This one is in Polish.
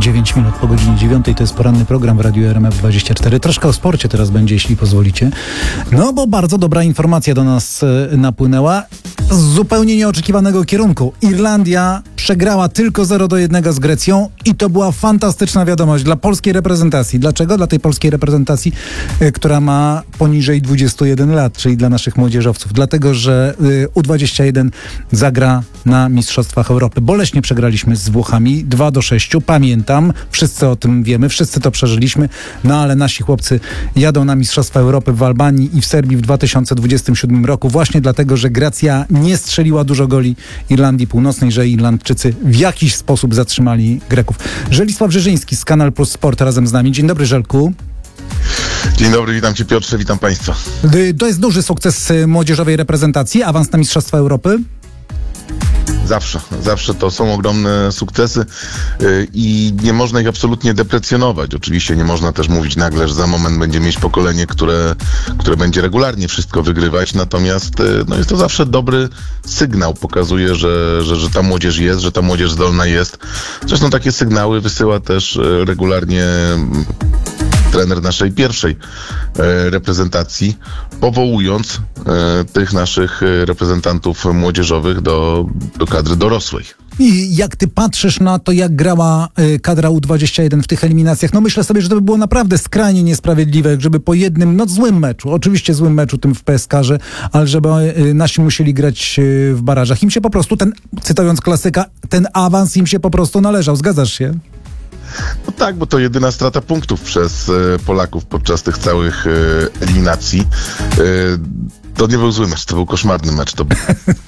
9 minut po godzinie 9. To jest poranny program w Radiu RMF24. Troszkę o sporcie teraz będzie, jeśli pozwolicie. No bo bardzo dobra informacja do nas napłynęła z zupełnie nieoczekiwanego kierunku. Irlandia przegrała tylko 0-1 z Grecją i to była fantastyczna wiadomość dla polskiej reprezentacji. Dlaczego? Dla tej polskiej reprezentacji, która ma poniżej 21 lat, czyli dla naszych młodzieżowców. Dlatego, że U21 zagra na Mistrzostwach Europy. Boleśnie przegraliśmy z Włochami 2-6. Pamiętam, wszyscy o tym wiemy, wszyscy to przeżyliśmy, no ale nasi chłopcy jadą na Mistrzostwa Europy w Albanii i w Serbii w 2027 roku właśnie dlatego, że Grecja nie strzeliła dużo goli Irlandii Północnej, że Irlandczycy w jakiś sposób zatrzymali Greków. Żelisław Brzeżyński z Kanal Plus Sport razem z nami. Dzień dobry, Żelku. Dzień dobry, witam Cię, Piotrze, witam Państwa. To jest duży sukces młodzieżowej reprezentacji, awans na Mistrzostwa Europy? Zawsze to są ogromne sukcesy i nie można ich absolutnie deprecjonować. Oczywiście nie można też mówić nagle, że za moment będzie mieć pokolenie, które będzie regularnie wszystko wygrywać, natomiast no jest to zawsze dobry sygnał. Pokazuje, że ta młodzież jest, że ta młodzież zdolna jest. Zresztą takie sygnały wysyła też regularnie trener naszej pierwszej reprezentacji, powołując tych naszych reprezentantów młodzieżowych do kadry dorosłej. I jak ty patrzysz na to, jak grała kadra U21 w tych eliminacjach, no myślę sobie, że to by było naprawdę skrajnie niesprawiedliwe, żeby po jednym, złym meczu, oczywiście złym meczu tym w PSK-ze, ale żeby nasi musieli grać w barażach. Im się po prostu, cytując klasyka, ten awans im się po prostu należał. Zgadzasz się? No tak, bo to jedyna strata punktów przez Polaków podczas tych całych eliminacji. To nie był zły mecz, to był koszmarny mecz. To